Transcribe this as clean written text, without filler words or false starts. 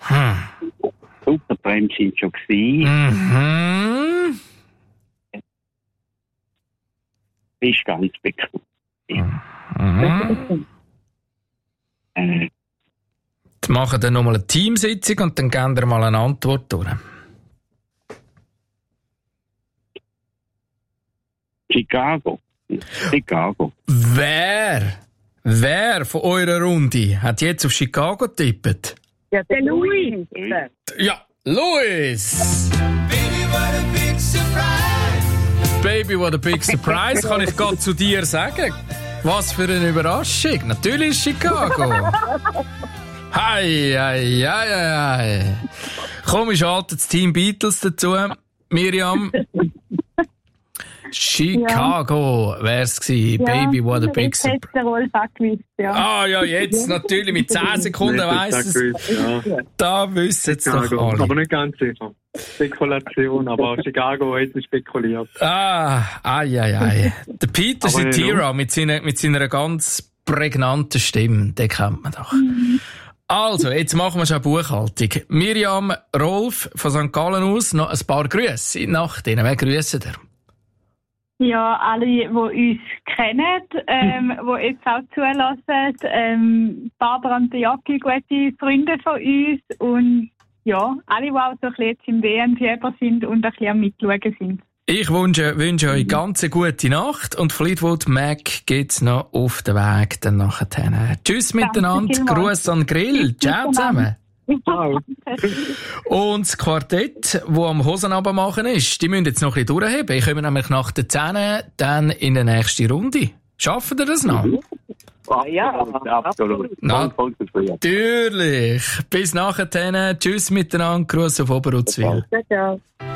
Supertramp sind schon gewesen. Ist ganz bekannt. Jetzt machen wir nochmal eine Teamsitzung und dann geben wir mal eine Antwort durch. Chicago. Wer von eurer Runde hat jetzt auf Chicago getippt? Ja, der Louis. Ja, Louis! Baby, what a big surprise, kann ich gerade zu dir sagen. Was für eine Überraschung. Natürlich Chicago. Hei. Komm, ich schalte das Team Beatles dazu. Miriam. Chicago wär's gewesen. Ja, Baby, what a big surprise. Ja, jetzt natürlich mit 10 Sekunden weiss es. Ja. Da wissen es doch alle. Aber nicht ganz sicher. Spekulation, aber Chicago hat spekuliert. Der Peter Cetera mit seiner ganz prägnanten Stimme, den kennt man doch. Also, jetzt machen wir schon Buchhaltung. Miriam, Rolf von St. Gallen aus, noch ein paar Grüße in Nacht. Wer grüßen ihr? Ja, alle, die uns kennen, die jetzt auch zulassen. Barbara und der Jacki, gute Freunde von uns. Und ja, alle, die auch so ein bisschen jetzt im WM-Fieber sind und ein bisschen am Mitschauen sind. Ich wünsche euch ganz eine gute Nacht und Fleetwood Mac geht's noch auf den Weg dann nachher. Tschüss miteinander, Gruß an den Grill. Ciao zusammen. Und das Quartett, das am Hosenabend machen ist, die müssen jetzt noch ein bisschen durchheben. Ich komme nämlich nach den 10 dann in die nächste Runde. Schaffen ihr das noch? Ja, absolut. Natürlich. Bis nachher. Tschüss miteinander. Gruß auf Oberuzwil. Ciao.